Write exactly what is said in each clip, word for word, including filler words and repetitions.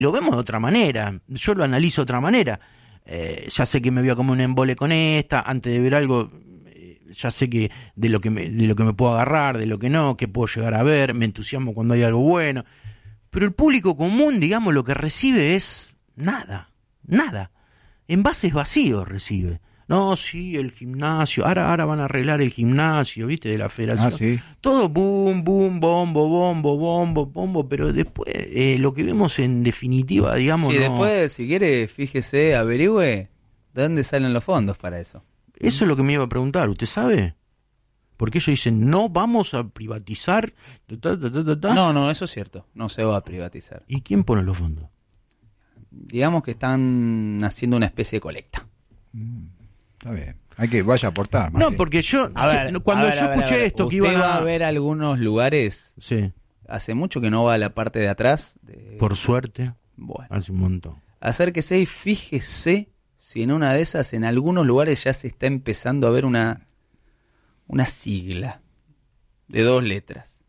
lo vemos de otra manera, yo lo analizo de otra manera. Eh, ya sé que me voy a comer un embole con esta, antes de ver algo, eh, ya sé que de lo que me, de lo que me puedo agarrar, de lo que no, que puedo llegar a ver, me entusiasmo cuando hay algo bueno. Pero el público común, digamos, lo que recibe es nada, nada. Envases vacíos recibe. No, sí, el gimnasio, ahora, ahora van a arreglar el gimnasio, ¿viste? De la federación. Ah, sí. Todo boom, boom, bombo, bombo, bombo, bombo, pero después eh, lo que vemos en definitiva, digamos... Sí, no... después, si quiere, fíjese, averigüe de dónde salen los fondos para eso. Eso es lo que me iba a preguntar, ¿usted sabe? Porque ellos dicen, no vamos a privatizar... Ta, ta, ta, ta, ta. No, no, eso es cierto, no se va a privatizar. ¿Y quién pone los fondos? Digamos que están haciendo una especie de colecta. Mm, está bien. Hay que vaya a aportar. No, Martín. porque yo, A ver, cuando a ver, yo a ver, escuché a ver. esto que Usted iban va a... a ver algunos lugares, Sí, hace mucho que no va a la parte de atrás. De... por suerte, Bueno, hace un montón. acérquese y fíjese si en una de esas, en algunos lugares ya se está empezando a ver una, una sigla de dos letras.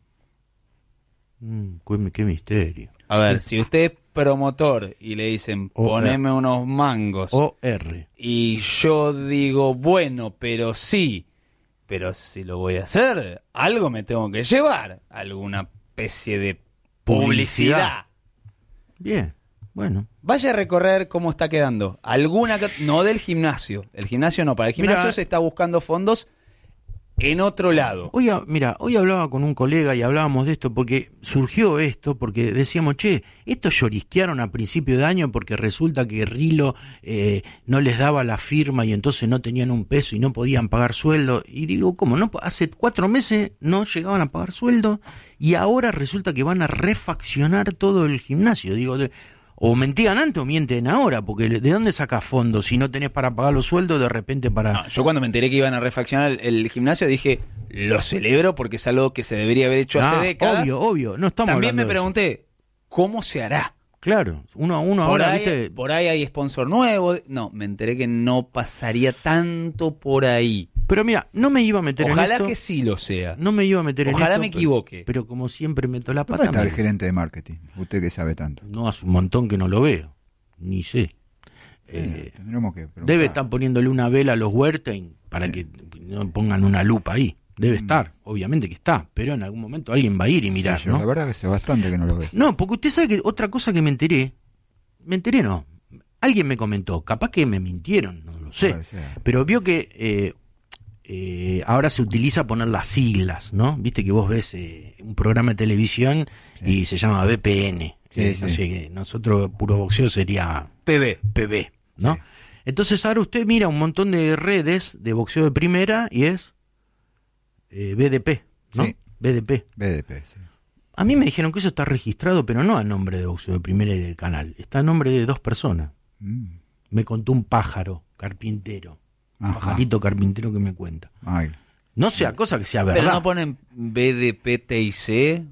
Mm, qué, qué misterio. A ver, si usted es promotor y le dicen, O- poneme unos mangos, O R. y yo digo, bueno, pero sí, pero si lo voy a hacer, algo me tengo que llevar, alguna especie de publicidad. Publicidad. Bien, bueno. Vaya a recorrer cómo está quedando. Alguna que- no del gimnasio. El gimnasio no. Para el gimnasio Mira, se está buscando fondos en otro lado. Hoy, a- mira, hoy hablaba con un colega y hablábamos de esto porque surgió esto, porque decíamos, che, estos llorisquearon a principio de año porque resulta que Rilo eh, no les daba la firma y entonces no tenían un peso y no podían pagar sueldo. Y digo, ¿cómo? No, hace cuatro meses no llegaban a pagar sueldo y ahora resulta que van a refaccionar todo el gimnasio. Digo, de, o mentían antes o mienten ahora, porque ¿de dónde sacás fondos si no tenés para pagar los sueldos de repente para...? No, yo cuando me enteré que iban a refaccionar el, el gimnasio dije, lo celebro porque es algo que se debería haber hecho hace Ah, décadas. obvio, obvio, no estamos También me hablando de eso. pregunté, ¿cómo se hará? Claro, uno a uno Por ahora, ahí, ¿viste? por ahí hay sponsor nuevo. No, me enteré que no pasaría tanto por ahí. Pero mira, no me iba a meter en Ojalá esto. que sí lo sea. No me iba a meter en esto. Ojalá me pero- equivoque. Pero, como siempre meto la ¿Dónde pata. está el me- gerente de marketing? Usted que sabe tanto. No, hace un montón que no lo veo. Ni sé. Eh, Eh, tendremos que preguntar. debe estar poniéndole una vela a los Wertheim para Sí. que no pongan una lupa ahí. Debe estar, obviamente que está. Pero en algún momento alguien va a ir y mirar, Sí, yo ¿no? La verdad que hace bastante que no lo veo. No, porque usted sabe que otra cosa que me enteré. Me enteré, no. Alguien me comentó. Capaz que me mintieron, no lo sé. Puede ser. Pero vio que eh, eh, ahora se utiliza poner las siglas, ¿no? Viste que vos ves eh, un programa de televisión Sí. y se llama V P N. Sí, Eh, sí. No sé, que nosotros puro boxeo sería P B. P B, ¿no? Sí. Entonces ahora usted mira un montón de redes de boxeo de primera y es eh, B D P, ¿no? Sí. B D P. B D P, sí. A mí me dijeron que eso está registrado, pero no a nombre de boxeo de primera y del canal. Está a nombre de dos personas. Mm. Me contó un pájaro carpintero. Un Ajá. pajarito carpintero que me cuenta. Ay. No sea cosa que sea verdad. Pero no ponen B D P T I C.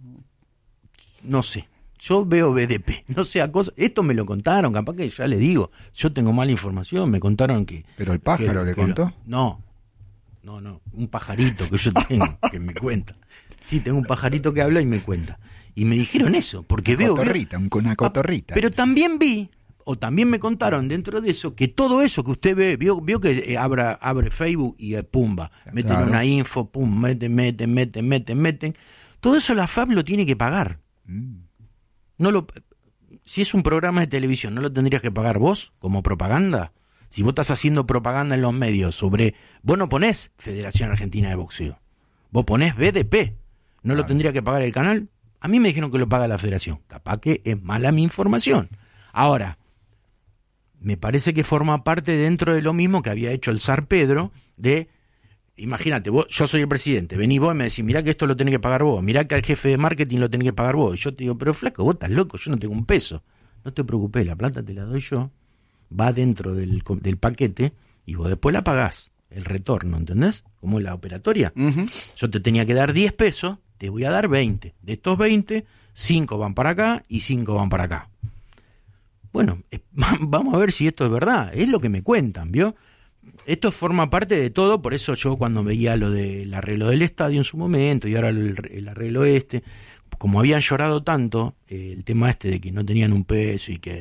No sé. Yo veo B D P. No sea cosa. Esto me lo contaron. Capaz que ya le digo. Yo tengo mala información. Me contaron que. ¿Pero el pájaro que- le que- contó? No. No, no. Un pajarito que yo tengo que me cuenta. Sí, tengo un pajarito que habla y me cuenta. Y me dijeron eso. Porque Una veo. cotorrita, un- una cotorrita. Pero también vi. O también me contaron dentro de eso que todo eso que usted ve, vio, vio que eh, abra, abre Facebook y eh, pumba, meten Claro. una info, pum, meten, meten, meten, meten, meten. Todo eso la F A B lo tiene que pagar. Mm. No lo, si es un programa de televisión, ¿no lo tendrías que pagar vos como propaganda? Si vos estás haciendo propaganda en los medios sobre... Vos no ponés Federación Argentina de Boxeo. Vos ponés B D P. ¿No lo Claro. tendría que pagar el canal? A mí me dijeron que lo paga la federación. Capaz que es mala mi información. Ahora, me parece que forma parte dentro de lo mismo que había hecho el zar Pedro de... Imagínate, vos, yo soy el presidente, vení vos y me decís, mirá que esto lo tenés que pagar vos, mirá que al jefe de marketing lo tenés que pagar vos. Y yo te digo, pero flaco, vos estás loco, yo no tengo un peso. No te preocupes, la plata te la doy yo, va dentro del, co- del paquete y vos después la pagás, el retorno, ¿entendés? Como la operatoria. Ujú. Yo te tenía que dar diez pesos, te voy a dar veinte. De estos veinte, cinco van para acá y cinco van para acá. Bueno, eh, vamos a ver si esto es verdad, es lo que me cuentan, ¿vio? Esto forma parte de todo, por eso yo cuando veía lo del arreglo del estadio en su momento y ahora el, el arreglo este, como habían llorado tanto, eh, el tema este de que no tenían un peso y que